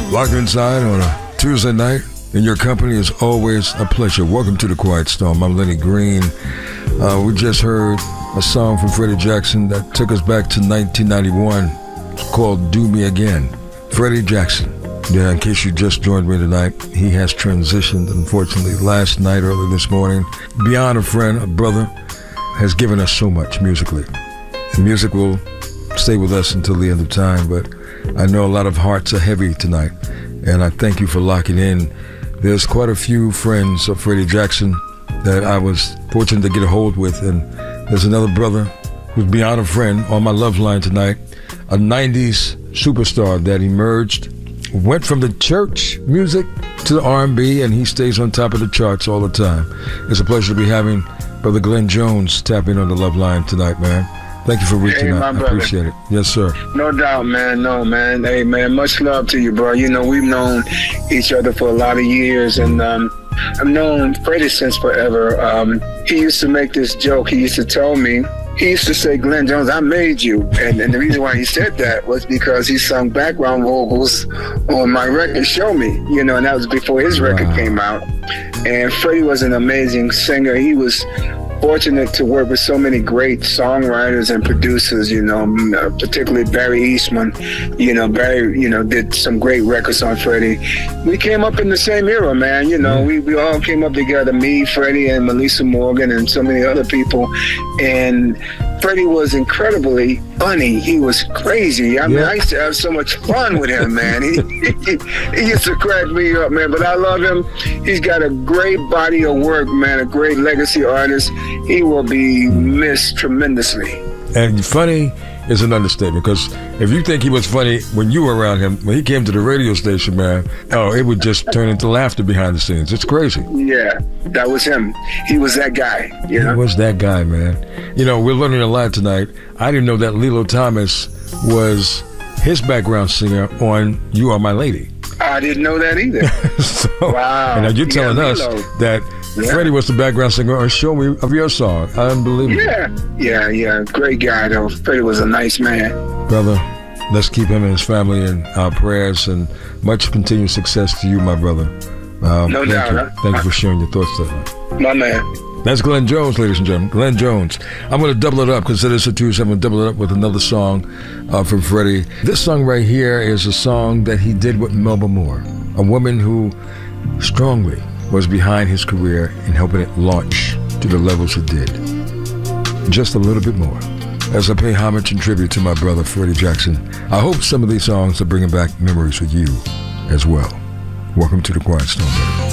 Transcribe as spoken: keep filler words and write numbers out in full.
Locked inside on a Tuesday night, and your company is always a pleasure. Welcome to the Quiet Storm. I'm Lenny Green. Uh, we just heard a song from Freddie Jackson that took us back to nineteen ninety-one. It's called Do Me Again. Freddie Jackson. Yeah, in case you just joined me tonight, he has transitioned, unfortunately, last night, early this morning. Beyond a friend, a brother, has given us so much musically. And music will stay with us until the end of time, but I know a lot of hearts are heavy tonight, and I thank you for locking in. There's quite a few friends of Freddie Jackson that I was fortunate to get a hold with, and there's another brother who's beyond a friend on my love line tonight, a nineties superstar that emerged, went from the church music to the R and B, and he stays on top of the charts all the time. It's a pleasure to be having Brother Glenn Jones tapping on the love line tonight, man. Thank you for reaching hey, out. I appreciate it. Yes, sir. No doubt, man. No, man. Hey, man, much love to you, bro. You know, we've known each other for a lot of years, and um, I've known Freddie since forever. Um, he used to make this joke. He used to tell me, he used to say, Glenn Jones, I made you. And, and the reason why he said that was because he sung background vocals on my record, Show Me, you know, and that was before his record wow. came out. And Freddie was an amazing singer. He was fortunate to work with so many great songwriters and producers, you know, particularly Barry Eastman. You know, Barry, you know, did some great records on Freddie. We came up in the same era, man. You know, we, we all came up together, me, Freddie, and Melissa Morgan, and so many other people. And Freddie was incredibly funny. He was crazy. I mean, yeah. I used to have so much fun with him, man. He, he, he used to crack me up, man. But I love him. He's got a great body of work, man, a great legacy artist. He will be missed tremendously. And funny is an understatement, because if you think he was funny when you were around him, when he came to the radio station, man, oh, it would just turn into laughter behind the scenes. It's crazy. Yeah, that was him. He was that guy. You know? He was that guy, man. You know, we're learning a lot tonight. I didn't know that Lilo Thomas was his background singer on You Are My Lady. I didn't know that either. so, wow. And now you're telling yeah, us Lilo. that yeah. Freddie was the background singer on Show Me of your song. Unbelievable. Yeah, yeah, yeah. Great guy, though. Freddie was a nice man. Brother, let's keep him and his family in our prayers, and much continued success to you, my brother. Um, no thank doubt. You. Huh? Thank you for sharing your thoughts tonight. My man. That's Glenn Jones, ladies and gentlemen. Glenn Jones. I'm going to double it up, because it is a Tuesday. I'm going to double it up with another song uh, from Freddie. This song right here is a song that he did with Melba Moore, a woman who strongly was behind his career in helping it launch to the levels it did. Just a little bit more, as I pay homage and tribute to my brother, Freddie Jackson. I hope some of these songs are bringing back memories with you as well. Welcome to the Quiet Storm, baby.